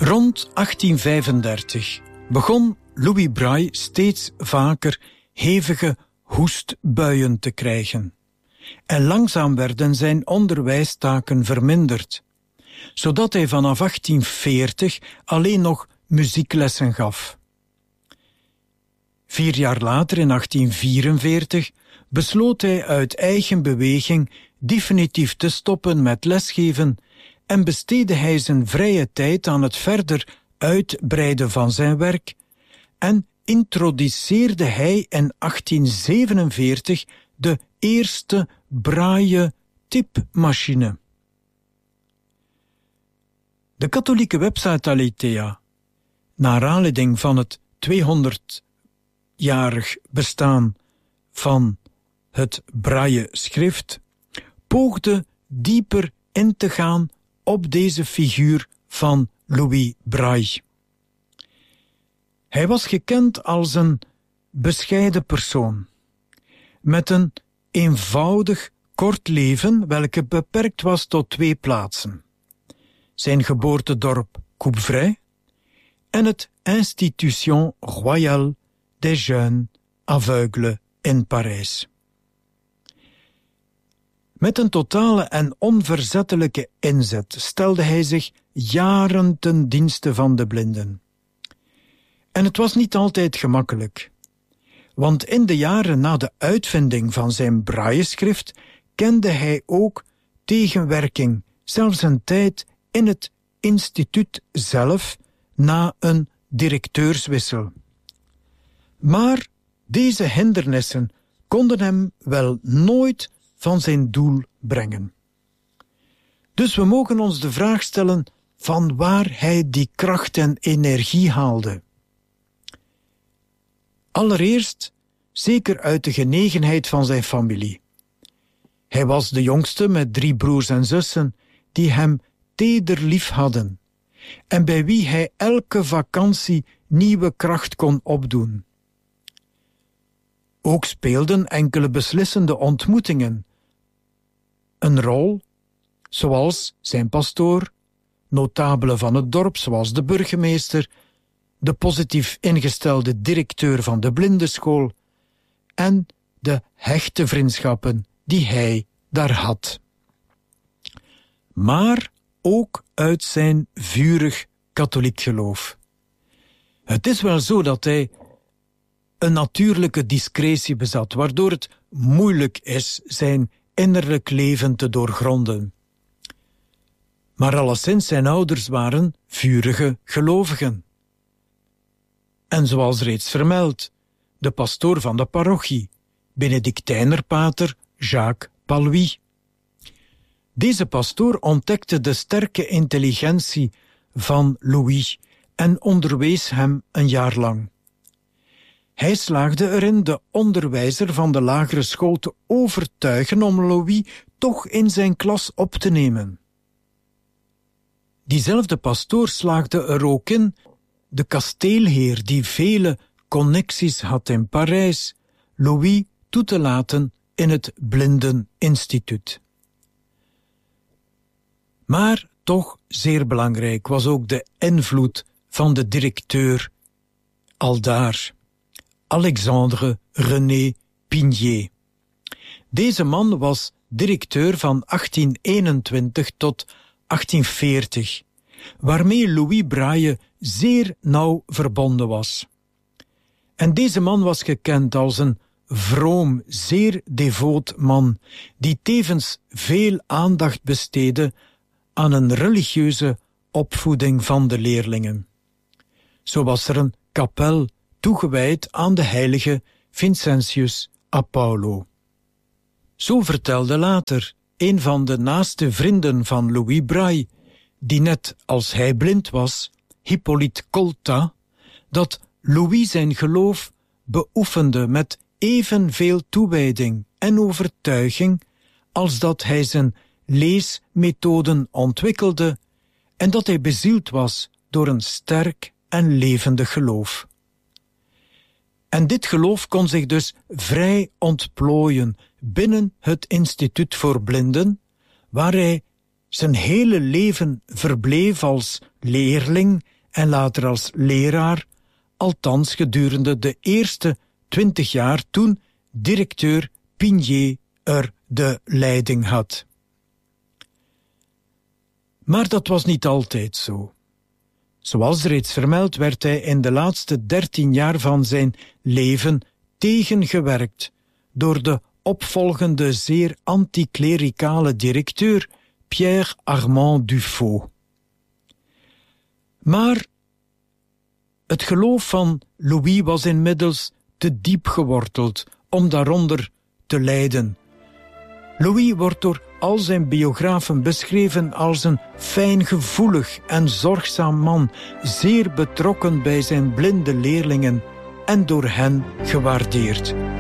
Rond 1835 begon Louis Braille steeds vaker hevige hoestbuien te krijgen. En langzaam werden zijn onderwijstaken verminderd, zodat hij vanaf 1840 alleen nog muzieklessen gaf. 4 jaar later, in 1844, besloot hij uit eigen beweging definitief te stoppen met lesgeven en besteedde hij zijn vrije tijd aan het verder uitbreiden van zijn werk en introduceerde hij in 1847 de eerste braille typemachine. De katholieke website Aletheia, naar aanleiding van het 200-jarig bestaan van het braille-schrift, poogde dieper in te gaan op deze figuur van Louis Braille. Hij was gekend als een bescheiden persoon, met een eenvoudig, kort leven, welke beperkt was tot 2 plaatsen. Zijn geboortedorp Coupvray en het Institution Royale des Jeunes Aveugles in Parijs. Met een totale en onverzettelijke inzet stelde hij zich jaren ten dienste van de blinden. En het was niet altijd gemakkelijk, want in de jaren na de uitvinding van zijn brailleschrift kende hij ook tegenwerking, zelfs een tijd in het instituut zelf, na een directeurswissel. Maar deze hindernissen konden hem wel nooit van zijn doel brengen. Dus we mogen ons de vraag stellen van waar hij die kracht en energie haalde. Allereerst zeker uit de genegenheid van zijn familie. Hij was de jongste met 3 broers en zussen die hem teder lief hadden en bij wie hij elke vakantie nieuwe kracht kon opdoen. Ook speelden enkele beslissende ontmoetingen een rol, zoals zijn pastoor, notabelen van het dorp zoals de burgemeester, de positief ingestelde directeur van de blindenschool en de hechte vriendschappen die hij daar had. Maar ook uit zijn vurig katholiek geloof. Het is wel zo dat hij een natuurlijke discretie bezat, waardoor het moeilijk is zijn innerlijk leven te doorgronden. Maar alleszins zijn ouders waren vurige gelovigen. En zoals reeds vermeld, de pastoor van de parochie, Benedictijnerpater Jacques Palouis. Deze pastoor ontdekte de sterke intelligentie van Louis en onderwees hem een jaar lang. Hij slaagde erin de onderwijzer van de lagere school te overtuigen om Louis toch in zijn klas op te nemen. Diezelfde pastoor slaagde er ook in de kasteelheer, die vele connecties had in Parijs, Louis toe te laten in het Blindeninstituut. Maar toch zeer belangrijk was ook de invloed van de directeur aldaar, Alexandre René Pigné. Deze man was directeur van 1821 tot 1840, waarmee Louis Braille zeer nauw verbonden was. En deze man was gekend als een vroom, zeer devoot man, die tevens veel aandacht besteedde aan een religieuze opvoeding van de leerlingen. Zo was er een kapel toegewijd aan de heilige Vincentius a Paulo. Zo vertelde later een van de naaste vrienden van Louis Braille, die net als hij blind was, Hippolyte Colta, dat Louis zijn geloof beoefende met evenveel toewijding en overtuiging als dat hij zijn leesmethoden ontwikkelde en dat hij bezield was door een sterk en levendig geloof. En dit geloof kon zich dus vrij ontplooien binnen het Instituut voor Blinden, waar hij zijn hele leven verbleef als leerling en later als leraar, althans gedurende de eerste 20 jaar toen directeur Pigné er de leiding had. Maar dat was niet altijd zo. Zoals reeds vermeld werd hij in de laatste 13 jaar van zijn leven tegengewerkt door de opvolgende zeer anticlericale directeur Pierre Armand Dufaux. Maar het geloof van Louis was inmiddels te diep geworteld om daaronder te lijden. Louis wordt door al zijn biografen beschreven als een fijngevoelig en zorgzaam man, zeer betrokken bij zijn blinde leerlingen en door hen gewaardeerd.